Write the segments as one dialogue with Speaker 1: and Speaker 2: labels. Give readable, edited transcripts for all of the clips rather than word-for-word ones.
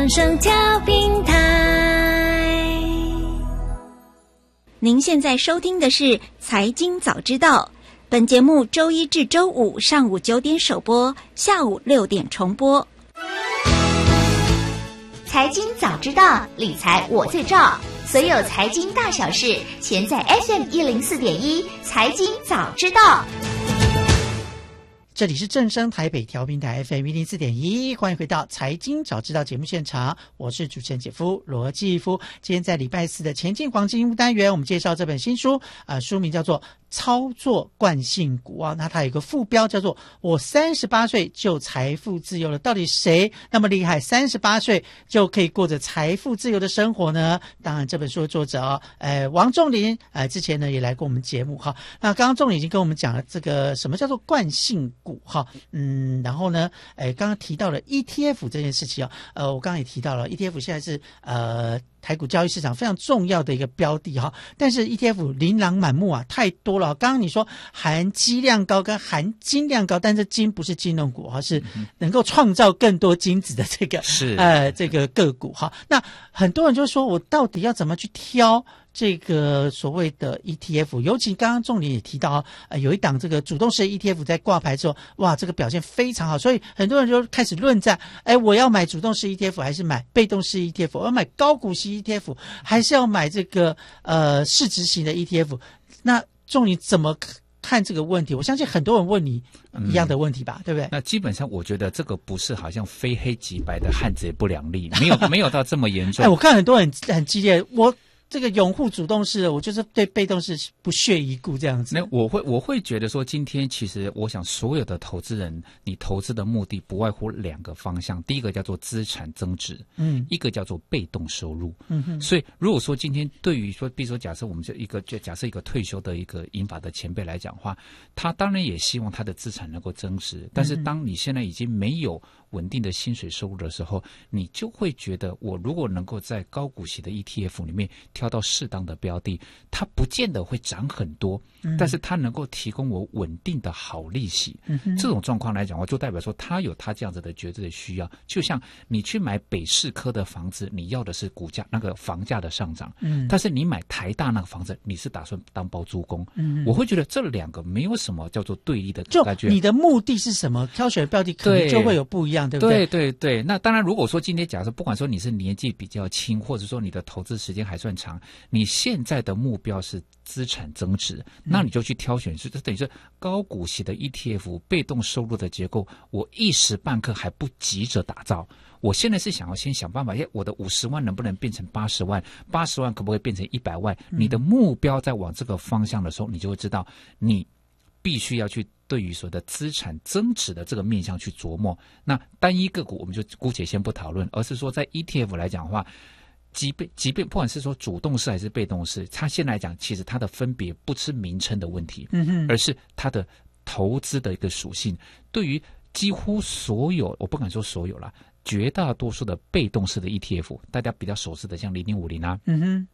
Speaker 1: 正声调频台。
Speaker 2: 您现在收听的是财经早知道，本节目周一至周五上午9点首播，下午6点重播。
Speaker 3: 财经早知道，理财我最照，所有财经大小事，全在 FM104.1 财经早知道。
Speaker 4: 这里是正声台北调频台 FM104.1， 欢迎回到财经早知道节目现场，我是主持人姐夫罗继夫。今天在礼拜四的前进黄金屋单元，我们介绍这本新书，书名叫做操作惯性股啊，那它有一个副标叫做我38岁就财富自由了，到底谁那么厉害38岁就可以过着财富自由的生活呢？当然这本书的作者王仲林之前呢也来过我们节目哈。那刚刚仲林已经跟我们讲了这个什么叫做惯性股哈，然后呢刚刚提到了 ETF 这件事情我刚刚也提到了 ETF 现在是台股交易市场非常重要的一个标的哈，但是 ETF 琳琅满目啊，太多了。刚刚你说含积量高跟含金量高，但是金不是金融股哈，是能够创造更多金子的这个
Speaker 5: 是
Speaker 4: 这个个股哈。那很多人就说我到底要怎么去挑这个所谓的 ETF， 尤其刚刚仲林也提到有一档这个主动式 ETF 在挂牌之后，哇，这个表现非常好，所以很多人就开始论战，我要买主动式 ETF 还是买被动式 ETF， 我要买高股息 ETF 还是要买这个市值型的 ETF。 那仲林怎么看这个问题？我相信很多人问你一样的问题吧，对不对？
Speaker 5: 那基本上我觉得这个不是好像非黑即白的汉贼不两立，没有到这么严重。
Speaker 4: 我看很多人很激烈，我这个拥护主动式的，我就是对被动式不屑一顾这样子。
Speaker 5: 那我会觉得说，今天其实我想所有的投资人，你投资的目的不外乎两个方向，第一个叫做资产增值，一个叫做被动收入。所以如果说今天对于说，比如说假设我们假设一个退休的一个银发的前辈来讲的话，他当然也希望他的资产能够增值，但是当你现在已经没有稳定的薪水收入的时候，你就会觉得我如果能够在高股息的 ETF 里面挑到适当的标的，它不见得会涨很多，但是它能够提供我稳定的好利息。这种状况来讲的话，就代表说它有它这样子的觉知的需要。就像你去买北市科的房子，你要的是股价那个房价的上涨，但是你买台大那个房子，你是打算当包租公。我会觉得这两个没有什么叫做对立的感觉。
Speaker 4: 就你的目的是什么，挑选标的可能就会有不一样，对不对？
Speaker 5: 对对对。那当然如果说今天假设不管说你是年纪比较轻，或者说你的投资时间还算长，你现在的目标是资产增值，那你就去挑选，这等于是高股息的 ETF 被动收入的结构，我一时半刻还不急着打造，我现在是想要先想办法，我的50万能不能变成80万，80万可不可以变成100万，你的目标在往这个方向的时候，你就会知道你必须要去对于所谓的资产增值的这个面向去琢磨。那单一个股我们就姑且先不讨论，而是说在 ETF 来讲的话，即便不管是说主动式还是被动式，它现在来讲其实它的分别不是名称的问题，而是它的投资的一个属性。对于几乎所有，我不敢说所有啦，绝大多数的被动式的 ETF， 大家比较熟知的像0050啦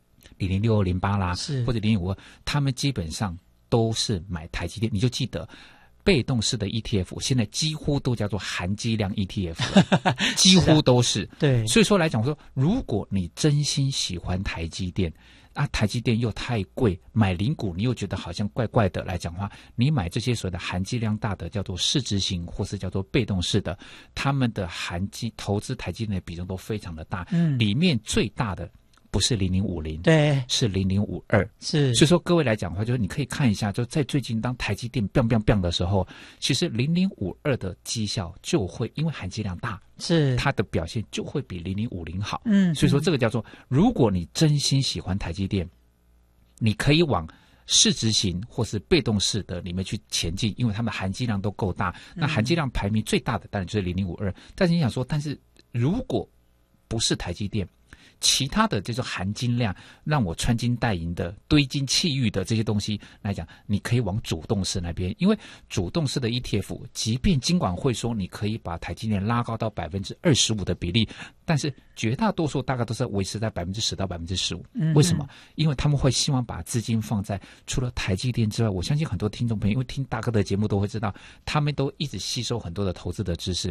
Speaker 5: ，006208啦，或者0052，他们基本上都是买台积电。你就记得被动式的 ETF 现在几乎都叫做含积量 ETF 几乎都是
Speaker 4: 对。
Speaker 5: 所以说来讲，我说如果你真心喜欢台积电台积电又太贵，买零股你又觉得好像怪怪的来讲话，你买这些所谓的含积量大的叫做市值型或是叫做被动式的，他们的投资台积电的比重都非常的大，里面最大的不是0050，
Speaker 4: 对，
Speaker 5: 是0052，
Speaker 4: 是。
Speaker 5: 所以说各位来讲的话，就是你可以看一下，就在最近当台积电 biang 的时候，其实0052的绩效就会因为含积量大，
Speaker 4: 是
Speaker 5: 它的表现就会比0050好。所以说这个叫做，如果你真心喜欢台积电，你可以往市值型或是被动式的里面去前进，因为它们含积量都够大。那含积量排名最大的当然就是0052，但是你想说，但是如果不是台积电，其他的这种含金量让我穿金戴银的堆金砌玉的这些东西来讲，你可以往主动式那边，因为主动式的 ETF 即便金管会说你可以把台积电拉高到25%的比例，但是绝大多数大概都是维持在10%到15%。为什么？因为他们会希望把资金放在除了台积电之外，我相信很多听众朋友因为听大哥的节目都会知道，他们都一直吸收很多的投资的知识，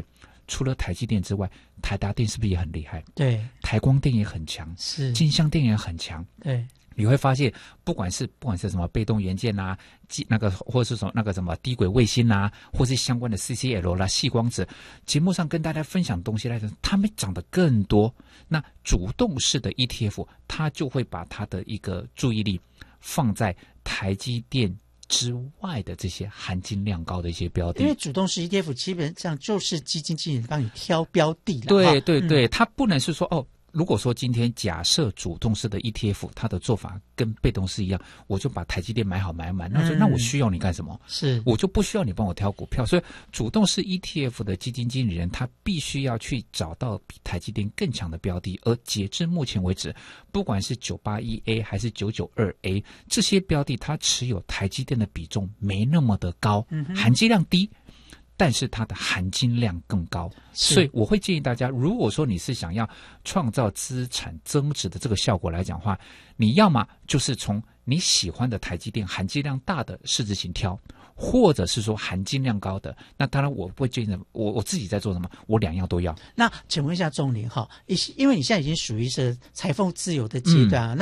Speaker 5: 除了台积电之外，台达电是不是也很厉害？
Speaker 4: 对，
Speaker 5: 台光电也很强，
Speaker 4: 是
Speaker 5: 金像电也很强。
Speaker 4: 对，
Speaker 5: 你会发现，不管是什么被动元件啊，那个或是什么那个什么低轨卫星啊，或是相关的 CCL 啦、细光子，节目上跟大家分享东西来讲，他们涨得更多。那主动式的 ETF， 它就会把它的一个注意力放在台积电之外的这些含金量高的一些标的。
Speaker 4: 因为主动式 ETF 基本上就是基金经理帮你挑标的了。
Speaker 5: 对对对，它不能是说如果说今天假设主动式的 ETF 它的做法跟被动式一样，我就把台积电买好买满，那我需要你干什么？
Speaker 4: 是，
Speaker 5: 我就不需要你帮我挑股票。所以主动式 ETF 的基金经理人他必须要去找到比台积电更强的标的，而截至目前为止，不管是 981A 还是 992A 这些标的，它持有台积电的比重没那么的高，含金量低，但是它的含金量更高。所以我会建议大家，如果说你是想要创造资产增值的这个效果来讲的话，你要么就是从你喜欢的台积电含金量大的市值型挑，或者是说含金量高的。那当然我会建议我自己在做什么，我两样都要。
Speaker 4: 那请问一下仲林哈，因为你现在已经属于是财富自由的阶段啊，